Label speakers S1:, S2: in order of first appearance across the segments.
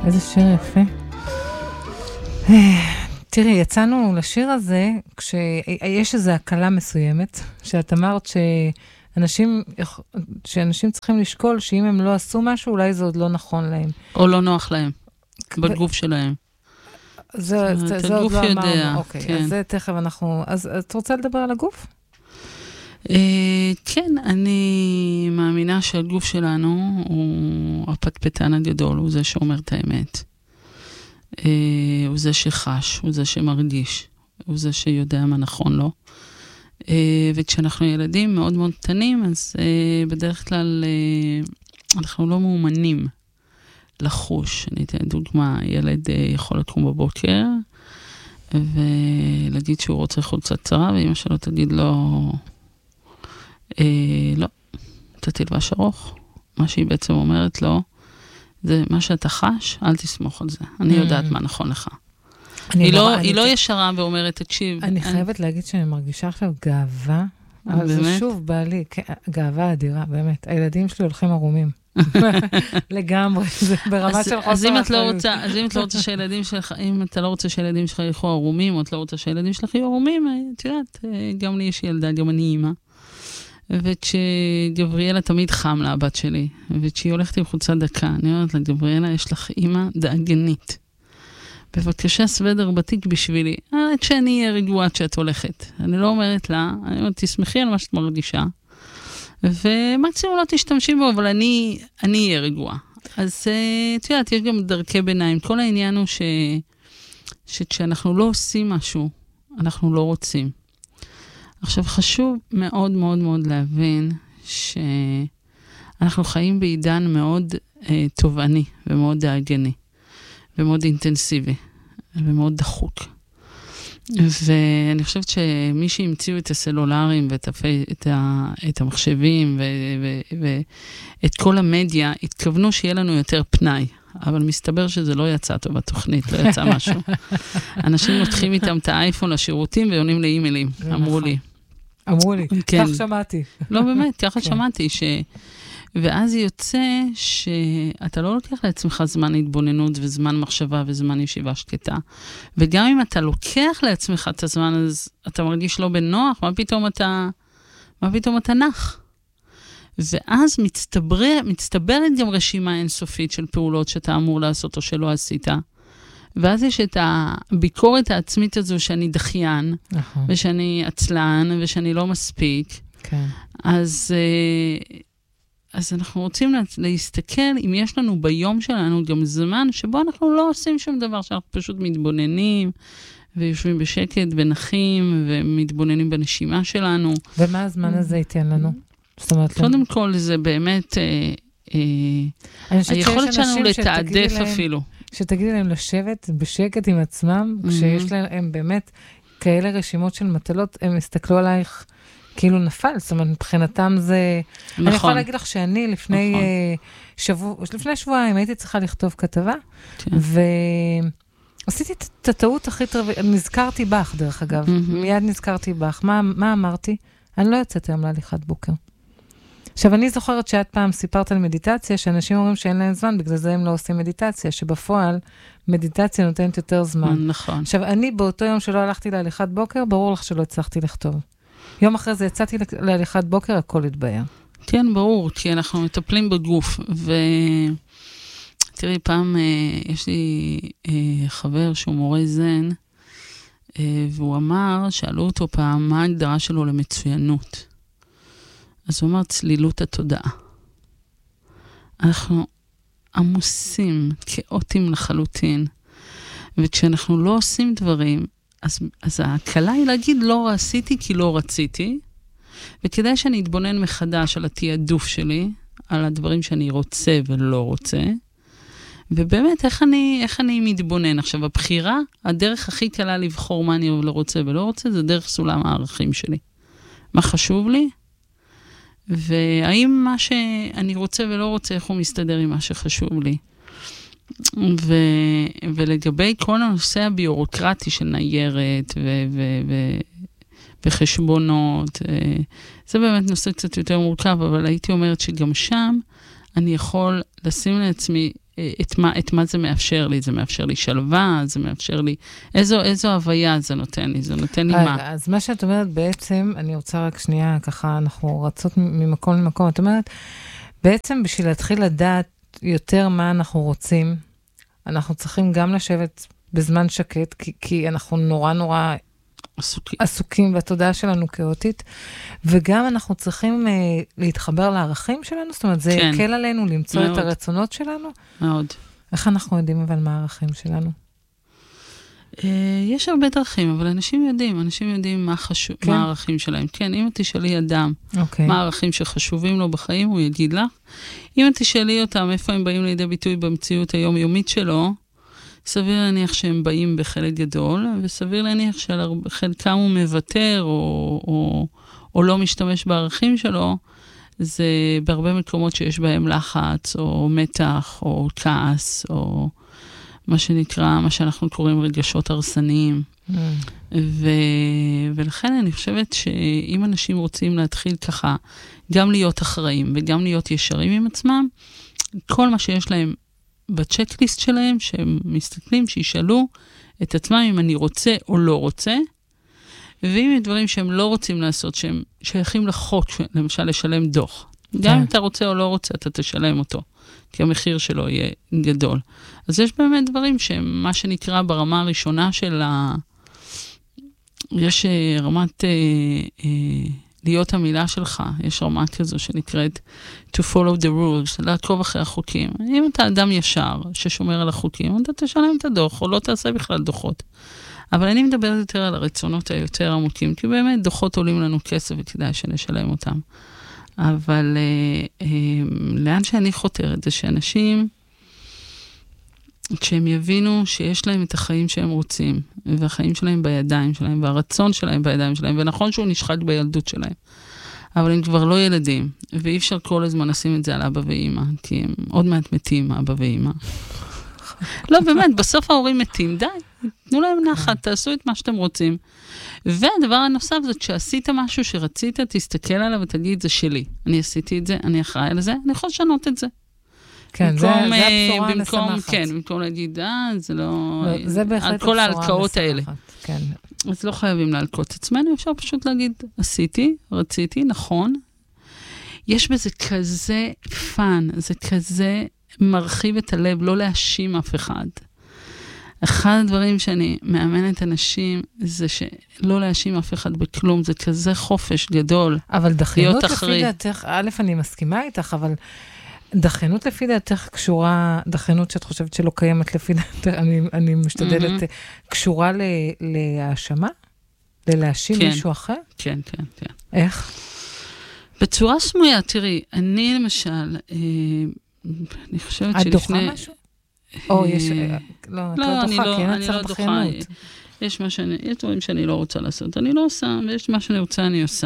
S1: איזה שיר יפה. תראי, יצאנו לשיר הזה, כשיש איזו הקלה מסוימת, שאת אמרת שאנשים צריכים לשקול, שאם הם לא עשו משהו, אולי זה עוד לא נכון להם.
S2: או לא נוח להם, בגוף שלהם.
S1: זה עוד לא אמרנו. אוקיי, אז זה תכף אנחנו... אז את רוצה לדבר על הגוף?
S2: כן, אני מאמינה שהגוף שלנו הוא הפטפטן הגדול, הוא זה שאומר את האמת. הוא זה שחש, הוא זה שמרגיש, הוא זה שיודע מה נכון לו. וכשאנחנו ילדים מאוד מאוד קטנים, אז בדרך כלל אנחנו לא מאומנים לחוש. אני אתן דוגמה, ילד יכול לקום בבוקר, ולהגיד שהוא רוצה חולצה צרה, ואמא שלו תגיד לו, לא, אתה תלבש ארוך. מה שהיא בעצם אומרת לו, זה מה שאתה חש, אל תסמוך על זה. אני יודעת מה נכון לך. היא לא ישרה ואומרת, תקשיב.
S1: אני חייבת להגיד שאני מרגישה עכשיו גאווה, אבל זה שוב בעלי, גאווה אדירה, באמת. הילדים שלי הולכים ערומים. לגמרי, זה ברמה של חוסר אחריות.
S2: אז אם את לא רוצה שהילדים שלך, אם אתה לא רוצה שהילדים שלך ילכו ערומים, או את לא רוצה שהילדים שלך יהיו ערומים, את יודעת, גם לי יש ילדה, גם אני אימא. וכשגבריאלה תמיד חם לה, הבת שלי, וכשהיא הולכת עם חולצה דקה, אני אומרת לה, גבריאלה, יש לך אימא דאגנית. בבקשה סוודר בתיק בשבילי, עד שאני אהיה רגועה כשאת הולכת. אני לא אומרת לה, אני אומרת, תשמחי על מה שאת מרגישה, ומקסימום לא תשתמשי בו, אבל אני אהיה רגועה. אז את יודעת, יש גם דרכי ביניים. כל העניין הוא שכשאנחנו לא עושים משהו, אנחנו לא רוצים. עכשיו, חשוב מאוד מאוד מאוד להבין שאנחנו חיים בעידן מאוד תובעני ומאוד דאגני ומאוד אינטנסיבי ומאוד דחוק. ואני חושבת שמי שהמציאו את הסלולרים ואת המחשבים ואת כל המדיה, התכוונו שיהיה לנו יותר פנאי. אבל מסתבר שזה לא יצא טוב בתוכנית, לא יצא משהו. אנשים מותחים איתם את האייפון לשירותים ועונים לאימיילים, אמרו לי.
S1: אמרו לי, כך שמעתי.
S2: לא באמת, ככה שמעתי, ואז יוצא שאתה לא לוקח לעצמך זמן התבוננות וזמן מחשבה וזמן ישיבה שקטה, וגם אם אתה לוקח לעצמך את הזמן, אז אתה מרגיש לא בנוח, מה פתאום אתה נח? ואז מצטברת גם רשימה אינסופית של פעולות שאתה אמור לעשות או שלא עשית, ואז יש את הביקורת העצמית הזו שאני דחיין, ושאני עצלן, ושאני לא מספיק.
S1: כן.
S2: אז אנחנו רוצים להסתכל, אם יש לנו ביום שלנו גם זמן, שבו אנחנו לא עושים שום דבר, שאנחנו פשוט מתבוננים, ויושבים בשקט, ונחים, ומתבוננים בנשימה שלנו.
S1: ומה הזמן הזה ייתן לנו?
S2: קודם כל, זה באמת היכולת שלנו לתעדף אפילו.
S1: שתגידי להם לשבת בשקט עם עצמם, כשיש להם באמת כאלה רשימות של מטלות, הם הסתכלו עלייך כאילו נפל, זאת אומרת, מבחינתם זה... נכון. אני יכולה להגיד לך שאני לפני שבועיים הייתי צריכה לכתוב כתבה, ועשיתי את הטעות הכי טובה, נזכרתי בך דרך אגב, מיד נזכרתי בך, מה אמרתי? אני לא יוצאת היום להליכת בוקר. עכשיו, אני זוכרת שאת פעם סיפרת על מדיטציה, שאנשים אומרים שאין להם זמן, בגלל זה הם לא עושים מדיטציה, שבפועל מדיטציה נותנת יותר זמן.
S2: נכון.
S1: עכשיו, אני באותו יום שלא הלכתי להליכת בוקר, ברור לך שלא הצלחתי לכתוב. יום אחרי זה יצאתי להליכת בוקר, הכל התבהר.
S2: כן, ברור, כי אנחנו מטפלים בגוף, תראי, פעם יש לי חבר שהוא מורה זן, והוא אמר, שאלו אותו פעם, מה ההגדרה שלו למצוינות? אז הוא אמר, צלילות התודעה. אנחנו עמוסים, כאוטים לחלוטין, וכשאנחנו לא עושים דברים, אז ההקלה היא להגיד, לא עשיתי כי לא רציתי, וכדאי שאני אתבונן מחדש על התיעדוף שלי, על הדברים שאני רוצה ולא רוצה, ובאמת, איך אני מתבונן? עכשיו, הבחירה, הדרך הכי קלה לבחור מה אני לא רוצה ולא רוצה, זה דרך סולם הערכים שלי. מה חשוב לי? והאם מה שאני רוצה ולא רוצה, איך הוא מסתדר עם מה שחשוב לי? ולגבי כל הנושא הביורוקרטי של ניירת וחשבונות, זה באמת נושא קצת יותר מורכב, אבל הייתי אומרת שגם שם אני יכול לשים לעצמי את מה זה מאפשר לי? זה מאפשר לי שלווה, זה מאפשר לי, איזו הוויה זה נותן לי? זה נותן לי מה?
S1: אז מה שאת אומרת בעצם, אני רוצה רק שנייה, ככה אנחנו רצות ממקום למקום, את אומרת, בעצם בשביל להתחיל לדעת יותר מה אנחנו רוצים, אנחנו צריכים גם לשבת בזמן שקט, כי אנחנו נורא עסוקים, והתודעה שלנו כאוטית, וגם אנחנו צריכים להתחבר לערכים שלנו, זאת אומרת, זה יקל עלינו למצוא את הרצונות שלנו.
S2: מאוד.
S1: איך אנחנו יודעים אבל מה הערכים שלנו?
S2: יש הרבה דרכים, אבל אנשים יודעים מה הערכים שלהם. כן, אם את תשאלי אדם מה הערכים שחשובים לו בחיים, הוא יגיד לך. אם את תשאלי אותם איפה הם באים לידי ביטוי במציאות היומיומית שלו, סביר להניח שהם באים בחלק גדול, וסביר להניח שחלקם הוא מוותר או לא משתמש בערכים שלו, זה בהרבה מקומות שיש בהם לחץ, או מתח, או כעס, או מה שנקרא, מה שאנחנו קוראים רגשות הרסניים. ולכן אני חושבת שאם אנשים רוצים להתחיל ככה, גם להיות אחראים וגם להיות ישרים עם עצמם, כל מה שיש להם בצ'קליסט שלהם, שהם מסתכלים, שישאלו את עצמם אם אני רוצה או לא רוצה, ואם יש דברים שהם לא רוצים לעשות, שהם שייכים לחוק, למשל לשלם דוח. גם אם אתה רוצה או לא רוצה, אתה תשלם אותו, כי המחיר שלו יהיה גדול. אז יש באמת דברים שהם מה שנקרא ברמה הראשונה של יש רמת להיות המילה שלך, יש רמה כזו שנקראת to follow the rules, לעקוב אחרי החוקים. אם אתה אדם ישר ששומר על החוקים, אתה תשלם את הדוח, או לא תעשה בכלל דוחות. אבל אני מדברת יותר על הרצונות היותר עמוקים, כי באמת דוחות עולים לנו כסף וכדאי שנשלם אותם. אבל לאן שאני חותרת זה שאנשים, כשהם יבינו שיש להם את החיים שהם רוצים, והחיים שלהם בידיים שלהם, והרצון שלהם בידיים שלהם, ונכון שהוא נשחק בילדות שלהם, אבל הם כבר לא ילדים, ואי אפשר כל הזמן לשים את זה על אבא ואמא, כי הם עוד מעט מתים, אבא ואמא. לא, באמת, בסוף ההורים מתים, די, תנו להם נחת, תעשו את מה שאתם רוצים. והדבר הנוסף זה, כשעשית משהו שרצית, תסתכל עליו ותגיד, זה שלי. אני עשיתי את זה, אני אחראי על זה, אני יכול לשנות את זה.
S1: כן, זה הבשורה המשמחת.
S2: כן, במקום להגיד, זה לא...
S1: זה בהחלט
S2: על כל ההלקאות האלה.
S1: כן.
S2: אז לא חייבים להלקות עצמנו, אפשר פשוט להגיד, עשיתי, רציתי, נכון. יש בזה כזה פן, זה כזה מרחיב את הלב, לא להאשים אף אחד. אחד הדברים שאני מאמנת אנשים, זה שלא להאשים אף אחד בכלום, זה כזה חופש גדול.
S1: אבל דחיינות לפי דעתך, א', אני מסכימה איתך, אבל דחיינות לפי דעתך קשורה, דחיינות שאת חושבת שלא קיימת לפי דעתך, אני משתדלת, קשורה להאשמה? ללהאשים מישהו אחר?
S2: כן, כן, כן.
S1: איך?
S2: בצורה סמויה, תראי, אני למשל, אני חושבת שלפני...
S1: את דוחה משהו? או יש... לא, את לא דוחה, כי אין צריך דחיינות.
S2: יש דברים שאני לא רוצה לעשות, אני לא עושה, ויש מה שאני רוצה, אני עושה.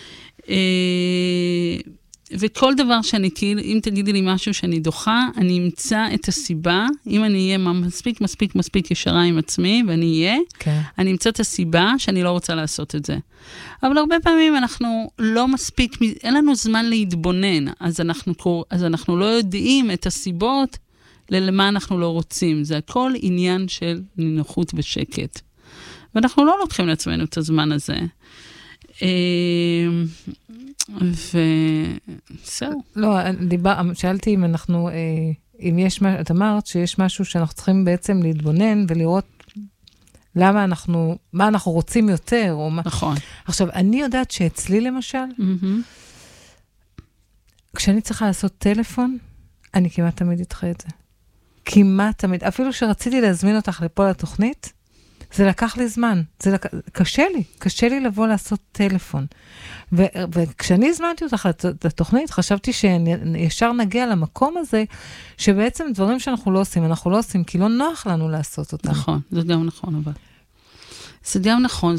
S2: וכל דבר שאני, אם תגידי לי משהו שאני דוחה, אני אמצא את הסיבה, אם אני אהיה מספיק ישרה עם עצמי, ואני אהיה, אני אמצא את הסיבה שאני לא רוצה לעשות את זה. אבל הרבה פעמים אנחנו לא מספיק, אין לנו זמן להתבונן, אז אנחנו לא יודעים את הסיבות למה אנחנו לא רוצים. זה הכל עניין של נינוחות ושקט. ואנחנו לא לוקחים לעצמנו את הזמן הזה. וזהו.
S1: לא, שאלתי אם אנחנו, אם יש, את אמרת שיש משהו שאנחנו צריכים בעצם להתבונן ולראות למה מה אנחנו רוצים יותר.
S2: נכון.
S1: עכשיו, אני יודעת שאצלי למשל, כשאני צריכה לעשות טלפון, אני כמעט תמיד אתחה את זה. כמעט תמיד. אפילו שרציתי להזמין אותך לפה לתוכנית, זה לקח לי זמן. קשה לי לבוא לעשות טלפון. וכשאני הזמנתי אותך לתוכנית, חשבתי שישר נגיע למקום הזה, שבעצם דברים שאנחנו לא עושים כי לא נוח לנו לעשות אותם.
S2: נכון, זה גם נכון, אבל. זה גם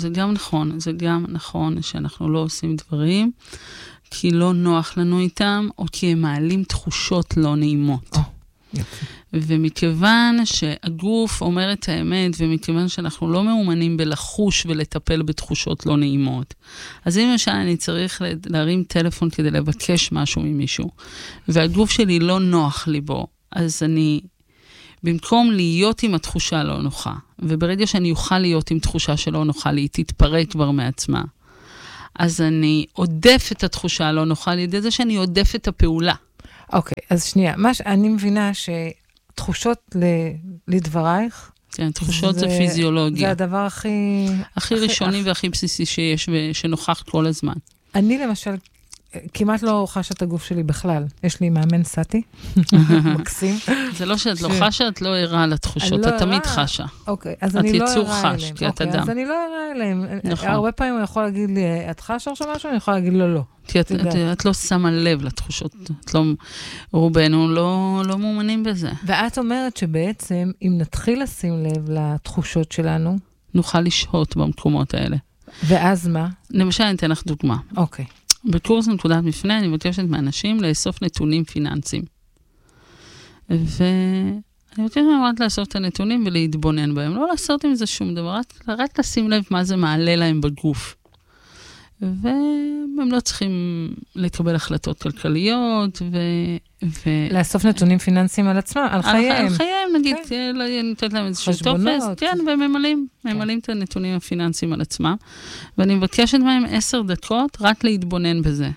S2: נכון שאנחנו לא עושים דברים, כי לא נוח לנו איתם, או כי הם מעלים תחושות לא נעימות. ומכיוון שהגוף אומר את האמת, ומכיוון שאנחנו לא מאומנים בלחוש ולטפל בתחושות לא נעימות, אז אם למשל אני צריך להרים טלפון כדי לבקש משהו ממישהו, והגוף שלי לא נוח לי בו, אז אני במקום להיות עם התחושה לא נוחה, וברגע שאני אוכל להיות עם תחושה שלא נוחה לי, היא תתפרק כבר מעצמה, אז אני עודף את התחושה הלא נוחה על ידי זה שאני עודף את הפעולה.
S1: אוקיי, אז שנייה, אני מבינה שתחושות לדברייך,
S2: כן, תחושות זה פיזיולוגיה.
S1: זה הדבר
S2: הכי ראשוני והכי בסיסי שיש, ושנוכח כל הזמן.
S1: אני למשל, כמעט לא חשה את הגוף שלי בכלל. יש לי מאמן סאטי, מקסים.
S2: זה לא שאת לא חשה, את לא ערה לתחושות, את תמיד חשה.
S1: אוקיי, אז אני לא ערה אליהם.
S2: כי את אדם.
S1: אז אני לא ערה אליהם.
S2: נכון.
S1: הרבה פעמים הוא יכול להגיד לי, את חשה עכשיו משהו? אני יכולה להגיד לו לא.
S2: כי את לא שמה לב לתחושות. רובנו לא מאומנים בזה.
S1: ואת אומרת שבעצם, אם נתחיל לשים לב לתחושות שלנו,
S2: נוכל לשהות במקומות האלה.
S1: ואז מה?
S2: למשל, אני אתן לך דוגמה.
S1: אוקיי.
S2: בקורס נקודת מפנה, אני מבקשת מאנשים לאסוף נתונים פיננסיים. ואני מבקשת רק לאסוף את הנתונים ולהתבונן בהם. לא לעשות עם זה שום דבר, רק לשים לב מה זה מעלה להם בגוף. והם לא צריכים לקבל החלטות כלכליות,
S1: לאסוף נתונים פיננסיים על עצמם, על חייהם.
S2: על חייהם, נגיד, נותנת להם איזשהו טופס, כן, וממלאים את הנתונים הפיננסיים על עצמם, ואני מבקשת מהם 10 דקות רק להתבונן בזה.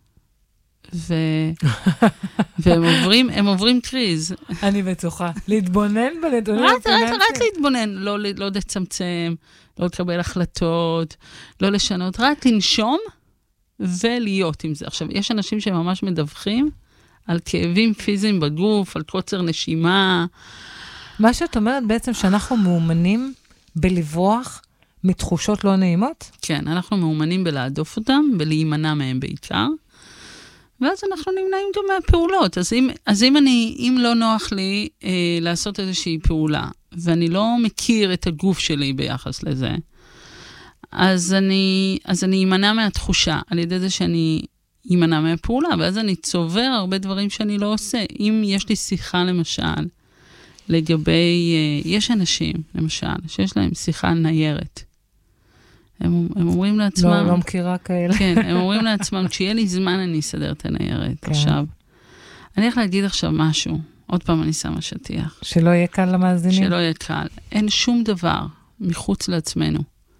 S2: והם עוברים קריז.
S1: אני בטוחה. להתבונן בנתונים הפיננסיים.
S2: רק להתבונן, לא לצמצם, לא לקבל החלטות, לא לשנות, רק לנשום ולהיות עם זה. עכשיו, יש אנשים שממש מדווחים על כאבים פיזיים בגוף, על קוצר נשימה.
S1: מה שאת אומרת בעצם שאנחנו מאומנים בלברוח מתחושות לא נעימות?
S2: כן, אנחנו מאומנים בלהדוף אותם, בלהימנע מהם בעיקר. ואז אנחנו נמנעים גם מהפעולות. אז אם לא נוח לי לעשות איזושהי פעולה, ואני לא מכיר את הגוף שלי ביחס לזה, אז אני אמנע מהתחושה, על ידי זה שאני אמנע מהפעולה, ואז אני צובר הרבה דברים שאני לא עושה. אם יש לי שיחה למשל, לגבי, יש אנשים למשל, שיש להם שיחה ניירת, הם אומרים לעצמם...
S1: לא מכירה כאלה.
S2: כן, הם אומרים לעצמם, כשיהיה לי זמן אני אסדר את הניירת. כן. עכשיו, אני הולך להגיד עכשיו משהו, עוד פעם אני שמה שטיח.
S1: שלא יהיה קל למאזינים.
S2: שלא יהיה קל. אין שום דבר מחוץ לעצמנו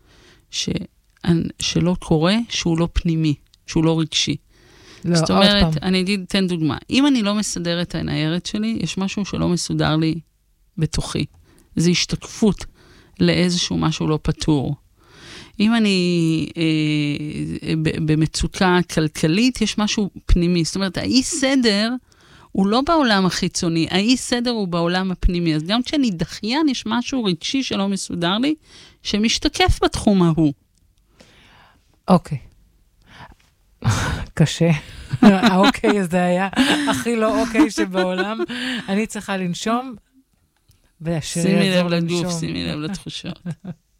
S2: שלא קורה, שהוא לא פנימי, שהוא לא רגשי.
S1: לא,
S2: זאת אומרת, אני אתן דוגמה. אם אני לא מסדר את הניירת שלי, יש משהו שלא מסודר לי בתוכי. זה השתקפות לאיזשהו משהו לא פתור. אם אני במצוקה כלכלית, יש משהו פנימי. זאת אומרת, האי סדר הוא לא בעולם החיצוני, האי סדר הוא בעולם הפנימי. אז גם כשאני דחיין, יש משהו רגשי שלא מסודר לי, שמשתקף בתחום ההוא.
S1: אוקיי. קשה. האוקיי הזה היה הכי לא אוקיי שבעולם. אני צריכה לנשום, והשיר יעזור לנשום.
S2: שימי לב לגוף, שימי לב לתחושות.